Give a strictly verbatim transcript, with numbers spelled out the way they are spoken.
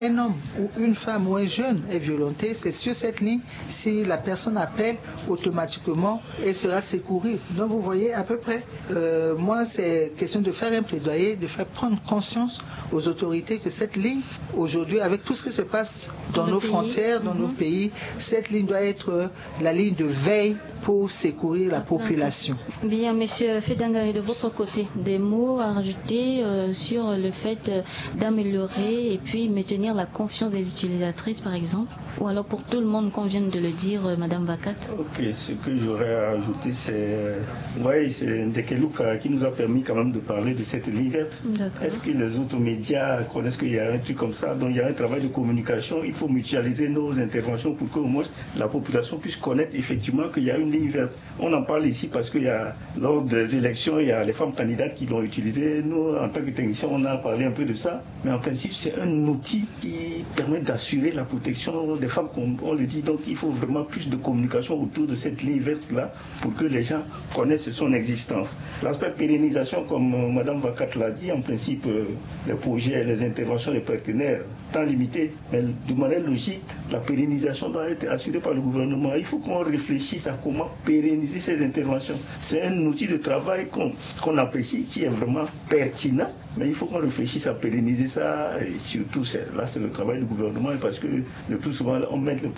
Un homme ou une femme ou un jeune est violenté, c'est sur cette ligne, si la personne appelle, automatiquement, elle sera secourue. Donc vous voyez à peu près, euh, moi c'est question de faire un plaidoyer, de faire prendre conscience aux autorités que cette ligne, aujourd'hui, avec tout ce qui se passe dans nos frontières, dans nos pays, cette ligne doit être la ligne de veille pour secourir la population. Bien, Monsieur Fedanga, de votre côté, des mots à rajouter euh, sur le fait euh, d'améliorer et puis maintenir la confiance des utilisatrices, par exemple, ou alors pour tout le monde, qu'on vient de le dire, euh, Madame Vakat. Ok, ce que j'aurais à ajouter, c'est, euh, ouais, c'est Ndekeluka qui nous a permis quand même de parler de cette ligne verte. Est-ce que les autres médias connaissent qu'il y a un truc comme ça? Donc il y a un travail de communication, il faut mutualiser nos interventions pour que au moins la population puisse connaître effectivement qu'il y a une ligne verte. On en parle ici parce qu'il y a, lors des élections, il y a les femmes candidates qui l'ont utilisé. Nous, en tant que techniciens, on a parlé un peu de ça. Mais en principe, c'est un outil qui permet d'assurer la protection des femmes, comme on le dit. Donc il faut vraiment plus de communication autour de cette ligne verte-là pour que les gens connaissent son existence. L'aspect pérennisation, comme euh, Mme Vakat l'a dit, en principe, euh, les projets, les interventions des partenaires, temps limité, mais de manière logique, la pérennisation doit être assurée par le gouvernement. Il faut qu'on réfléchisse à comment pérenniser ces interventions. C'est un outil de travail qu'on qu'on apprécie, qui est vraiment pertinent, mais il faut qu'on réfléchisse à pérenniser ça, et surtout, là c'est le travail du gouvernement, parce que le plus souvent on met le